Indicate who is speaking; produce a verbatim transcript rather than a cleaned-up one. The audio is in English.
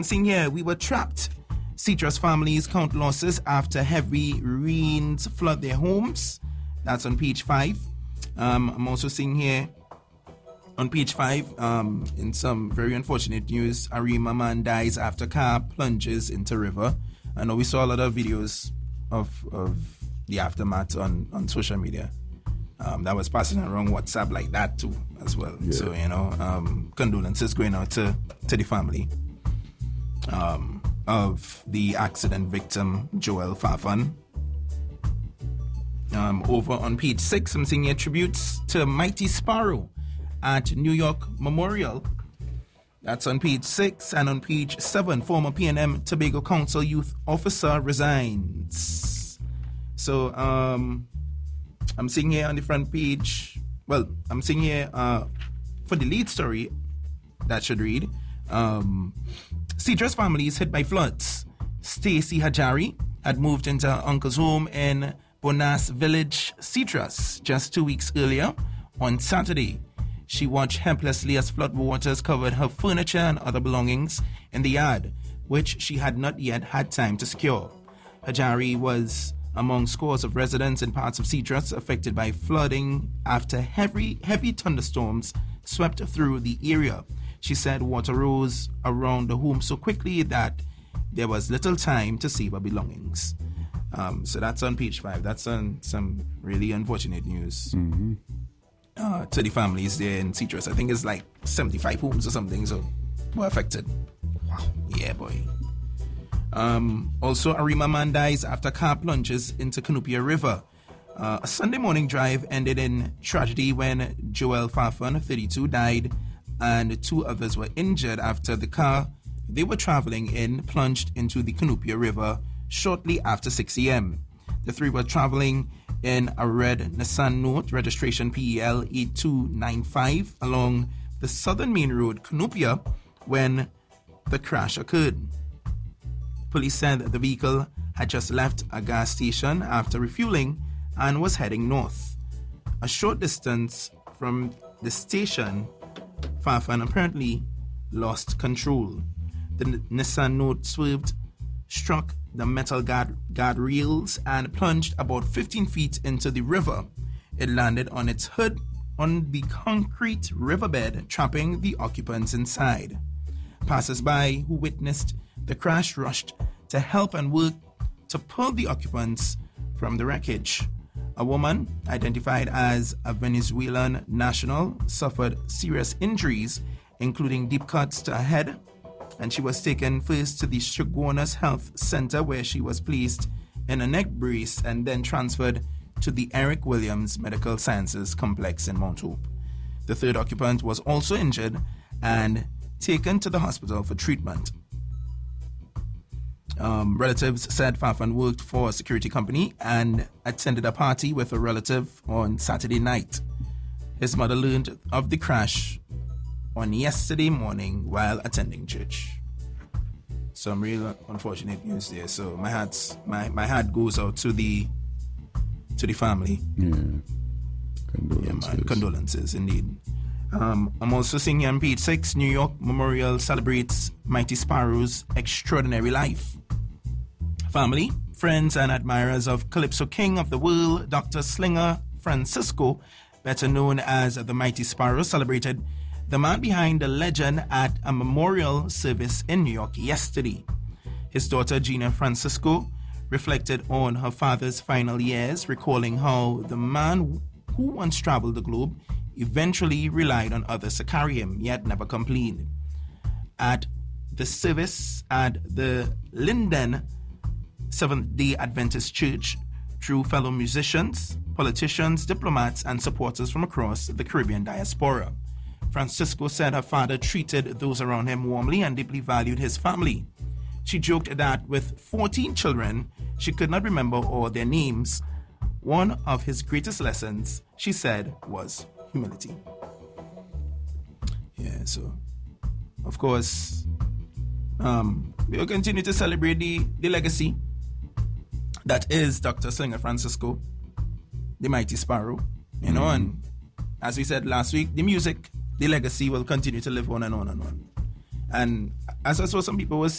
Speaker 1: Seeing here, we were trapped. Citrus families count losses after heavy rains flood their homes. That's on page five. Um, I'm also seeing here on page five, um, in some very unfortunate news, Arima man dies after car plunges into river. I know we saw a lot of videos of of the aftermath on, on social media. Um, that was passing around WhatsApp like that too as well. Yeah. So, you know, um, condolences going out to, to the family um, of the accident victim, Joel Fafan. Um, over on page six, I'm seeing here tributes to Mighty Sparrow at New York Memorial. That's on page six. And on page seven, former P N M Tobago Council youth officer resigns. So um, I'm seeing here on the front page, well, I'm seeing here uh, for the lead story, that should read, um, Citrus families hit by floods. Stacey Hajari had moved into her uncle's home in Bonas Village, Citrus, just two weeks earlier on Saturday. She watched helplessly as floodwaters covered her furniture and other belongings in the yard, which she had not yet had time to secure. Hajari was among scores of residents in parts of Citrus affected by flooding after heavy, heavy thunderstorms swept through the area. She said water rose around the home so quickly that there was little time to save her belongings. Um, so that's on page five. That's on some really unfortunate news.
Speaker 2: Mm-hmm.
Speaker 1: Uh, to the families there in Citrus. I think it's like seventy-five homes or something, so were affected. Wow. Yeah, boy. Um, also, Arima man dies after car plunges into Cunupia River. Uh, a Sunday morning drive ended in tragedy when Joel Fafan, thirty-two, died and two others were injured after the car they were traveling in plunged into the Cunupia River shortly after six a.m. The three were traveling in a red Nissan Note, registration P E L eight two nine five, along the southern main road, Cunupia, when the crash occurred. Police said the vehicle had just left a gas station after refueling and was heading north. A short distance from the station, Fafan apparently lost control. The N- Nissan Note swerved, struck the metal guard guardrails and plunged about fifteen feet into the river. It landed on its hood on the concrete riverbed, trapping the occupants inside. Passers-by who witnessed the crash rushed to help and work to pull the occupants from the wreckage. A woman, identified as a Venezuelan national, suffered serious injuries, including deep cuts to her head, and she was taken first to the Chaguanas Health Center, where she was placed in a neck brace and then transferred to the Eric Williams Medical Sciences Complex in Mount Hope. The third occupant was also injured and taken to the hospital for treatment. Um, relatives said Fafan worked for a security company and attended a party with a relative on Saturday night. His mother learned of the crash on yesterday morning while attending church. Some real unfortunate news there. So my heart's my, my heart goes out to the to the family.
Speaker 2: Yeah. Condolences.
Speaker 1: Yeah, man. Condolences indeed. Um, I'm also seeing here on page six, New York Memorial celebrates Mighty Sparrow's extraordinary life. Family, friends, and admirers of Calypso King of the World, Doctor Slinger Francisco, better known as the Mighty Sparrow, celebrated the man behind the legend at a memorial service in New York yesterday. His daughter, Gina Francisco, reflected on her father's final years, recalling how the man who once traveled the globe eventually relied on others to carry him, yet never complained. At the service at the Linden Seventh-day Adventist Church, drew fellow musicians, politicians, diplomats, and supporters from across the Caribbean diaspora. Francisco said her father treated those around him warmly and deeply valued his family. She joked that with fourteen children, she could not remember all their names. One of his greatest lessons, she said, was humility. Yeah, so, of course, um, we'll continue to celebrate the, the legacy that is Doctor Slinger Francisco, the Mighty Sparrow, you mm-hmm. know, and as we said last week, the music, the legacy will continue to live on and on and on. And as I saw some people were saying,